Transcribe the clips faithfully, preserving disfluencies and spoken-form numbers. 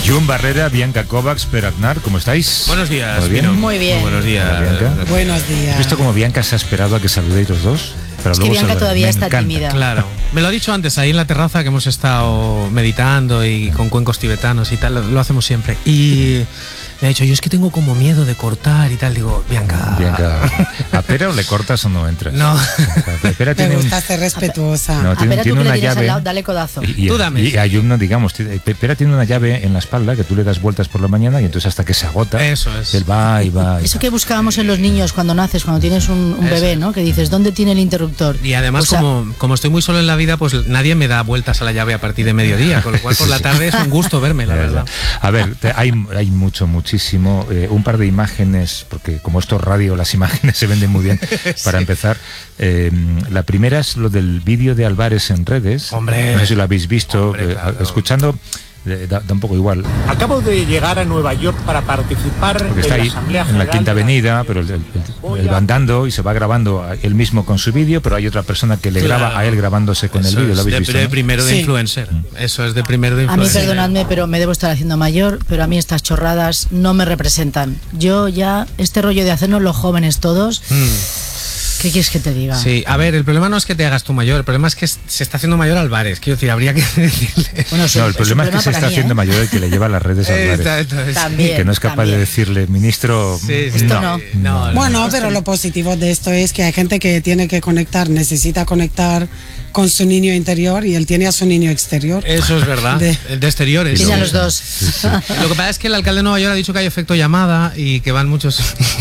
Jun Barrera, Bianca Kovacs, Per Aznar, ¿cómo estáis? Buenos días. ¿Todo bien? Pino. Muy bien. Muy buenos días. Hola, Bianca. Buenos días. ¿Has visto cómo Bianca se ha esperado a que saludéis los dos? Pero es que luego Bianca saludáis. todavía Me está encanta. tímida. Claro. Me lo ha dicho antes, ahí en la terraza que hemos estado meditando y con cuencos tibetanos y tal, lo, lo hacemos siempre. Y me ha dicho, yo es que tengo como miedo de cortar y tal. Digo, Bianca... Bianca, ¿a Pera o le cortas o no entras? No. Pera Me tiene gusta un, ser respetuosa. no, A tiene, ver, tú tiene que le una tienes al llave. lado, dale codazo. Y, y, Tú dame. y a Jun, no digamos, tiene- Pera tiene una llave en la espalda que tú le das vueltas por la mañana y entonces hasta que se agota, Eso es. él va y va. Y Eso va. que buscábamos en los niños cuando naces, cuando tienes un, un Eso. bebé, ¿no? Que dices, ¿dónde tiene el interruptor? Y además, O sea, como, como estoy muy solo en la vida, pues nadie me da vueltas a la llave a partir de mediodía, con lo cual por la tarde es un gusto verme, la Ya, ya. verdad. A ver, te- hay, hay mucho, muchísimo. Eh, un par de imágenes, porque como esto es radio, las imágenes se venden muy bien. Para Sí. empezar, eh, la primera es lo del vídeo de Álvarez en redes. Hombre. No sé si lo habéis visto. Hombre, eh, claro. Escuchando, eh, da, da un poco igual. Acabo de llegar a Nueva York para participar Porque en está la ahí Asamblea en la General Quinta de Avenida, pero él, él- él- él va andando y se va grabando a él mismo con su vídeo, pero hay otra persona que le Claro. graba a él grabándose con Eso el vídeo. es ¿Lo habéis de, visto? de no? primero de Sí. influencer. Eso es de primero de A mí, influencer. perdonadme, pero me debo estar haciendo mayor, pero a mí estas chorradas no me representan. Yo ya, este rollo de hacernos los jóvenes todos, ¿qué quieres que te diga? Sí, a ver, el problema no es que te hagas tú mayor, el problema es que se está haciendo mayor Álvarez. Quiero decir, habría que decirle. Bueno, eso- No, el es un problema es que se para está mí, haciendo ¿eh? mayor el que le lleva las redes a Álvarez. Esta- esta- esta- También. Que no es capaz también. de decirle, ministro, Sí, sí, Esto no. no. no, no. Bueno, pero lo positivo de esto es que hay gente que tiene que conectar, necesita conectar con su niño interior y él tiene a su niño exterior. Eso es verdad. De- De, de exteriores. Tiene a Sí. los dos. Lo que pasa es que el alcalde de Nueva York ha dicho que hay efecto llamada y que van muchos.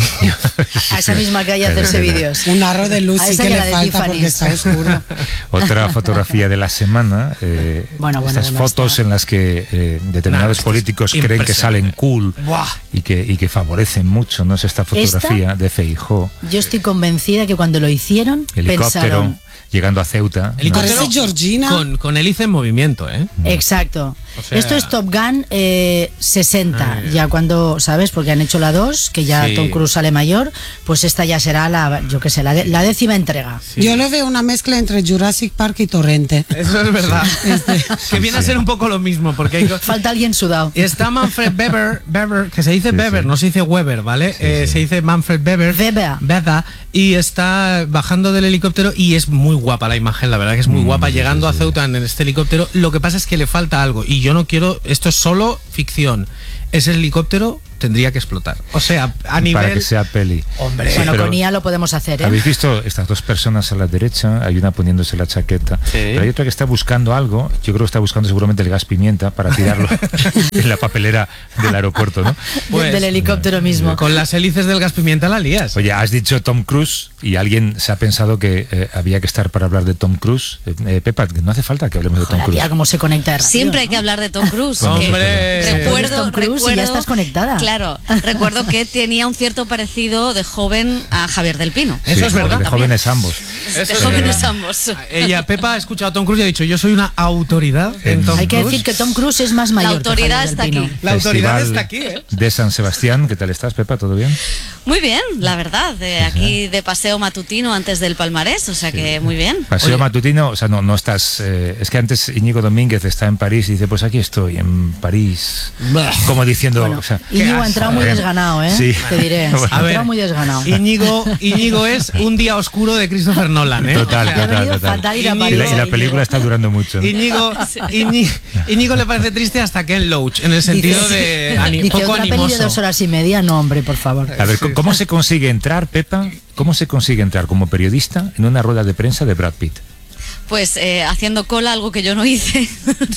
A esa misma calle a hacerse vídeos. Un arro de luz A sí esa que y a le la de falta Tiffany's. porque está oscuro. Otra fotografía de la semana, eh, Bueno, bueno, estas bueno, fotos está. en las que eh, determinados Nah, políticos esto es creen que salen impresionante. cool Buah. y que, y que favorecen mucho, ¿no? Es esta fotografía de Feijóo, Yo estoy convencida que cuando lo hicieron, helicóptero, pensaron... llegando a Ceuta. ¿no? Helicóptero Parece Georgina. Con, con hélice en movimiento, ¿eh? Exacto. O sea- Esto es Top Gun eh, sesenta, Ay. ya cuando, ¿sabes? Porque han hecho la dos, que ya Sí. Tom Cruise sale mayor, pues esta ya será la, yo qué sé, la, de- la décima entrega. Yo lo veo una mezcla entre Jurassic Park y Torrente. Eso es verdad. que viene a ser un poco lo mismo, porque hay. co- Falta alguien sudado. Y está Manfred Weber, Weber, que se dice Sí, Weber, sí. no se dice Weber, ¿vale? Eh, se dice Manfred Weber. Weber. Weber, y está bajando del helicóptero y es muy guapa la imagen, la verdad que es muy Mm, guapa, sí, llegando sí, a sí. Ceuta en este helicóptero. Lo que pasa es que le falta algo y yo no quiero, esto es solo ficción. Ese helicóptero tendría que explotar. O sea, a nivel... Para que sea peli. Hombre. Sí, Bueno, pero con I A lo podemos hacer, ¿eh? ¿habéis visto estas dos personas a la derecha? Hay una poniéndose la chaqueta, pero hay otra que está buscando algo. Yo creo que está buscando seguramente el gas pimienta para tirarlo en la papelera del aeropuerto, ¿no? Pues, del helicóptero mismo. Con las hélices del gas pimienta la lías. Oye, has dicho Tom Cruise y alguien se ha pensado que eh, había que estar para hablar de Tom Cruise. Eh, eh, Pepa, que no hace falta que hablemos de Tom La Cruise. tía, cómo se conecta de radio, Siempre hay ¿no? que hablar de Tom Cruise. Hombre. que Hombre. Recuerdo, Tom Cruise y recuerdo, ya estás conectada. Claro, recuerdo que tenía un cierto parecido de joven a Javier del Pino. Sí, Eso es verdad. De también. jóvenes ambos. De Eso es jóvenes verdad. ambos. Ella, Pepa, ha escuchado a Tom Cruise y ha dicho, yo soy una autoridad en Tom Hay que Cruise. decir que Tom Cruise es más mayor. La autoridad que Javier está del Pino. aquí. La autoridad Festival está aquí, ¿eh? De San Sebastián. ¿Qué tal estás, Pepa? ¿Todo bien? Muy bien, la verdad. De aquí de paseo matutino antes del palmarés, o sea que muy bien. Paseo Oye. matutino, o sea, no, no estás... eh, es que antes Íñigo Domínguez está en París y dice, pues aquí estoy, en París. Como diciendo... Bueno, o sea, Íñigo ha asco, entrado muy eh. desganado, ¿eh? Sí. Te diré. Bueno. Ha A ver, entrado muy desganado. Íñigo, Íñigo es un día oscuro de Christopher Nolan, ¿eh? Total, O sea, Le ha total, venido total. fatal ir a Íñigo- Y París, la, y la Íñigo. película está durando mucho. ¿no? Íñigo, Íñigo, Íñigo le parece triste hasta Ken Loach, en el sentido Dice- de ani- dice, poco otra peli de animoso. dos horas y media, no, hombre, por favor. A ver, ¿cómo se consigue entrar, Pepa? ¿Cómo se consigue entrar como periodista en una rueda de prensa de Brad Pitt? Pues eh, haciendo cola, algo que yo no hice.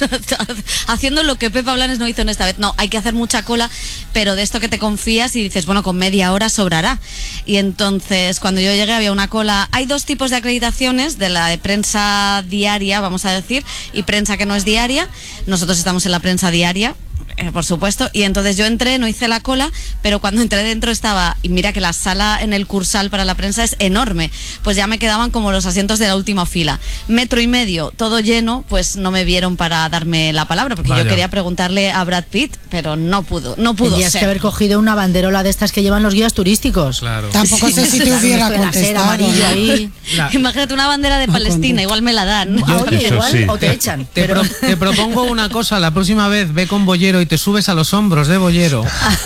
Haciendo lo que Pepa Blanes no hizo en esta vez. No, hay que hacer mucha cola, pero de esto que te confías y dices, bueno, con media hora sobrará. Y entonces, cuando yo llegué había una cola. Hay dos tipos de acreditaciones, de la de prensa diaria, vamos a decir, y prensa que no es diaria. Nosotros estamos en la prensa diaria. Eh, por supuesto, y entonces yo entré, no hice la cola, pero cuando entré dentro estaba, y mira que la sala en el Cursal para la prensa es enorme, pues ya me quedaban como los asientos de la última fila, metro y medio, todo lleno, pues no me vieron para darme la palabra, porque Vaya. yo quería preguntarle a Brad Pitt, pero no pudo, no pudo Tendrías ser. que haber cogido una banderola de estas que llevan los guías turísticos. Claro. Tampoco sé si te Claro, hubiera esto de la seda contestado. amarilla ahí. La- Imagínate una bandera de No Palestina, contesta. igual me la dan. Ah, oye, Eso igual sí. o te echan. Te, pero- pro- te propongo una cosa, la próxima vez ve con bollero y te subes a los hombros de Bollero.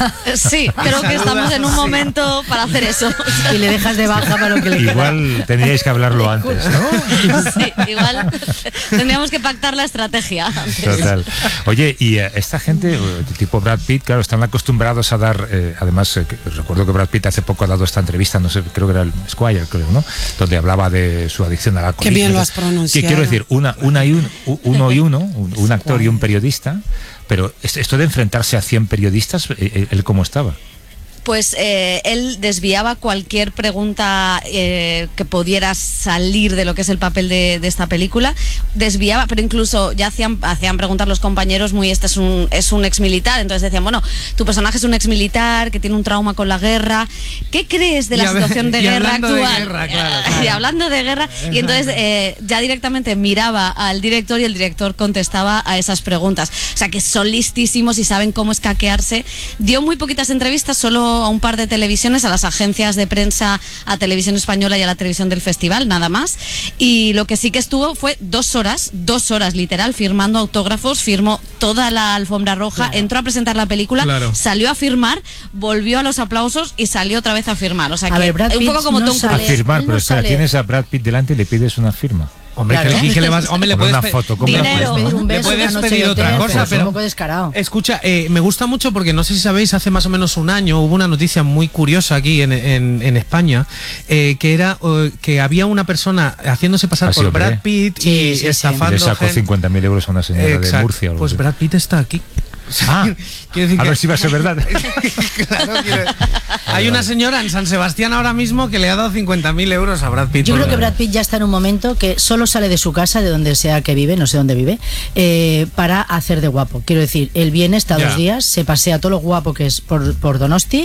Sí, creo que estamos en un momento para hacer eso. Y le dejas de baja para lo que le queda. Igual tendríais que hablarlo antes, ¿no? Sí, igual tendríamos que pactar la estrategia antes. Total. Oye, y eh, esta gente, eh, tipo Brad Pitt, claro, están acostumbrados a dar, eh, además, eh, que, recuerdo que Brad Pitt hace poco ha dado esta entrevista, no sé, creo que era el Squire, creo, ¿no? Donde hablaba de su adicción al alcohol. Qué bien lo has pronunciado. Que quiero decir, una, una y un, uno y uno, un, un actor y un periodista, pero esto de enfrentarse a cien periodistas, ¿él cómo estaba? Pues eh, él desviaba cualquier pregunta eh, que pudiera salir de lo que es el papel de, de esta película, desviaba, pero incluso ya hacían, hacían preguntar los compañeros muy, este es un, es un ex militar, entonces decían, bueno, tu personaje es un ex militar que tiene un trauma con la guerra, ¿qué crees de la a, situación de y guerra actual? De guerra, claro, claro. Y hablando de guerra, y entonces eh, ya directamente miraba al director y el director contestaba a esas preguntas, o sea que son listísimos y saben cómo escaquearse. Dio muy poquitas entrevistas, solo a un par de televisiones, a las agencias de prensa, a Televisión Española y a la televisión del festival, nada más. Y lo que sí que estuvo fue dos horas, dos horas literal, firmando autógrafos, firmó toda la alfombra roja, claro. Entró a presentar la película, claro. Salió a firmar, volvió a los aplausos y salió otra vez a firmar. O sea, a que ver, Brad un Pitt poco como no Tom Cruise. A firmar, pero no espera, tienes a Brad Pitt delante y le pides una firma. Hombre, claro. que, que le vas, hombre, le puedes una foto, ¿cómo dinero. Pedir un beso, le puedes una noche pedir de otra hotel, cosa, pero un poco descarado. Escucha, eh, me gusta mucho porque no sé si sabéis, hace más o menos un año hubo una noticia muy curiosa aquí en, en, en España, eh, que era uh, que había una persona haciéndose pasar Así, por hombre. Brad Pitt Sí, y sí, sí. estafando Le sacó gente. cincuenta mil euros a una señora Exacto. de Murcia. O algo Pues así. Brad Pitt está aquí. Ah, Quiero decir a que- ver si va a ser verdad. Claro, quiero- Hay una señora en San Sebastián ahora mismo que le ha dado cincuenta mil euros a Brad Pitt. Yo por creo que la- Brad Pitt ya está en un momento que solo sale de su casa, de donde sea que vive, no sé dónde vive, eh, para hacer de guapo. Quiero decir, él viene, está Ya. dos días, se pasea todo lo guapo que es por, por Donosti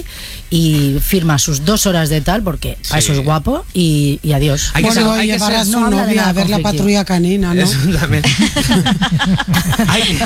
y firma sus dos horas de tal, porque a eso es guapo, y, y adiós. Hay que Bueno, ser- hay que llevar ser- a su no habla de novia nada a ver la conflictivo. patrulla canina, ¿no? Eso también. hay,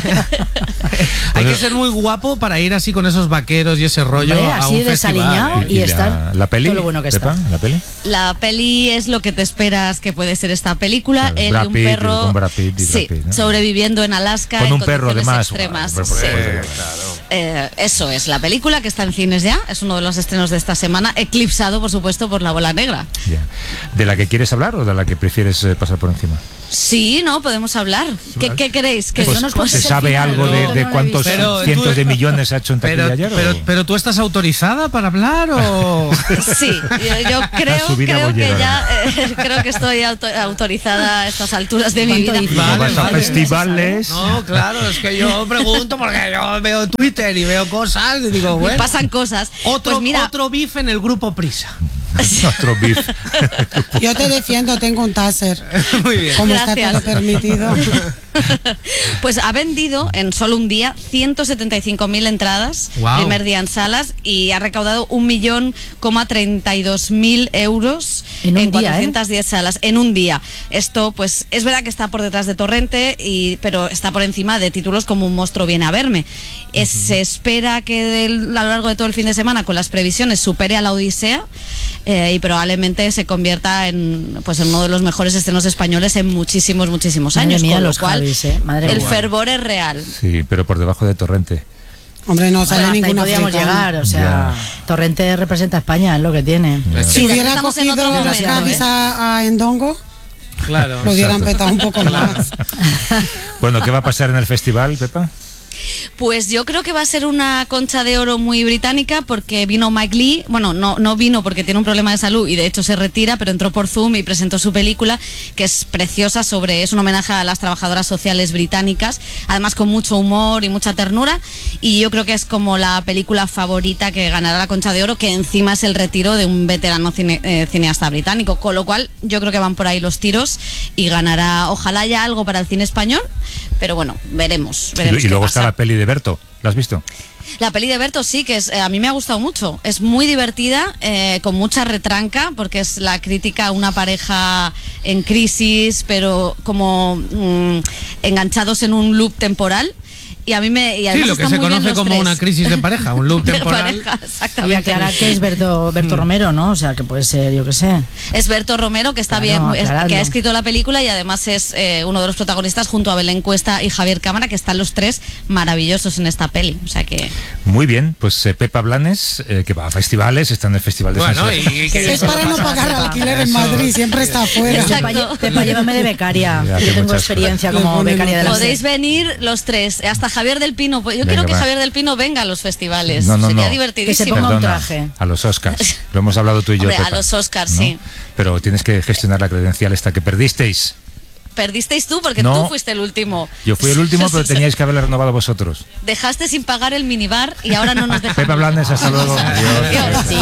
hay que ser muy guapo para ir así con esos vaqueros y ese rollo Hombre, a así un desaliñado festival. y la, estar la peli, todo lo bueno que Pepa, está. la peli. La peli es lo que te esperas que puede ser esta película. Claro, Él Brad y un Pitt, perro con Brad Pitt y Brad sí, Pitt, ¿no? sobreviviendo en Alaska Con en un perro, condiciones además. extremas. Bueno, Sí. eh, Eh, eso es la película que está en cines ya, es uno de los estrenos de esta semana, eclipsado por supuesto por La Bola Negra. Ya. ¿De la que quieres hablar o de la que prefieres eh, pasar por encima? Sí, no, podemos hablar. ¿Qué, Vale. qué queréis? Que Pues no no nos nos ¿Se es el sabe final, algo no, de, no de lo he cuántos visto. Pero cientos tú- de millones ha hecho en taquilla Pero, ayer? pero, o- pero tú estás autorizada para hablar o Sí, yo, yo creo, subida creo que bollera. ya eh, creo que estoy auto- autorizada a estas alturas de mi ¿Cuánto vida. dices? ¿No Vale, vas a vale. festivales? no? Claro, es que yo pregunto porque yo veo Twitter y veo cosas y digo, bueno, Pasan cosas. otro Pues mira, otro beef en el grupo Prisa. Otro beef. Yo te defiendo, tengo un taser. Muy bien. Como está Gracias. todo permitido. pues ha vendido en solo un día ciento setenta y cinco mil entradas, Guau. primer día en salas, y ha recaudado un millón coma treinta y dos mil euros En un día, cuatrocientas diez salas en un día. Esto, pues, es verdad que está por detrás de Torrente, y, pero está por encima de títulos como Un monstruo viene a verme. Es- se espera que del- a lo largo de todo el fin de semana, con las previsiones, supere a La Odisea. eh, y probablemente se convierta en, pues, en uno de los mejores estrenos españoles en muchísimos, muchísimos Madre años. mía, con lo los cual, Javis, ¿eh? Madre el mía. fervor es real. Sí, pero por debajo de Torrente. Hombre, no sale Hasta ahí ninguna podíamos africana. llegar, o sea, Torrente representa a España, es lo que tiene. Ya. Si Mira, hubiera estamos en cogido otro las momento, Cádiz ¿eh? a, a Endongo, Claro. lo hubieran Exacto. petado un poco más. Bueno, ¿qué va a pasar en el festival, Pepa? Pues yo creo que va a ser una concha de oro muy británica, porque vino Mike Lee, bueno, no, no vino porque tiene un problema de salud y de hecho se retira, pero entró por Zoom y presentó su película, que es preciosa, sobre, es un homenaje a las trabajadoras sociales británicas, además con mucho humor y mucha ternura, y yo creo que es como la película favorita que ganará la concha de oro, que encima es el retiro de un veterano cine- eh, cineasta británico, con lo cual yo creo que van por ahí los tiros y ganará, ojalá ya algo para el cine español, pero bueno, veremos. veremos Y, y qué luego pasa. está la peli de Berto. ¿La has visto? La peli de Berto sí, que es, eh, a mí me ha gustado mucho. Es muy divertida, eh, con mucha retranca, porque es la crítica a una pareja en crisis, pero como mm, enganchados en un loop temporal. Y a mí me. Y Sí, además lo que están se muy bien conoce los como tres. una crisis de pareja, un loop De temporal. pareja, Y exactamente. aclarar que es Berto, Berto Romero, ¿no? O sea, que puede ser, yo qué sé. Es Berto Romero, que está Claro, bien, es- aclarando. que ha escrito la película y además es eh, uno de los protagonistas junto a Belén Cuesta y Javier Cámara, que están los tres maravillosos en esta peli. O sea que. Muy bien, pues eh, Pepa Blanes, eh, que va a festivales, está en el Festival de Bueno, San y, Sebastián. y que Es para no pagar alquiler en Madrid, siempre está afuera. Exacto. Pepa, Pepa, llévame de becaria. Ya, Yo que tengo muchas experiencia cosas. como Lo becaria de la Podéis SER. venir los tres, hasta Javier del Pino. Yo Venga, quiero que va. Javier del Pino venga a los festivales. No, no, Sería no. divertidísimo. ponga un Perdona, traje. a los Oscars. Lo hemos hablado tú y yo, Hombre, a Pepa, los Oscars, ¿no? sí. Pero tienes que gestionar la credencial esta que perdisteis. Perdisteis tú porque No. tú fuiste el último. Yo fui el último, pero teníais que haberla renovado vosotros. Dejaste sin pagar el minibar y ahora no nos dejan. Pepa Blanes, hasta luego. Adiós. Adiós. Sí.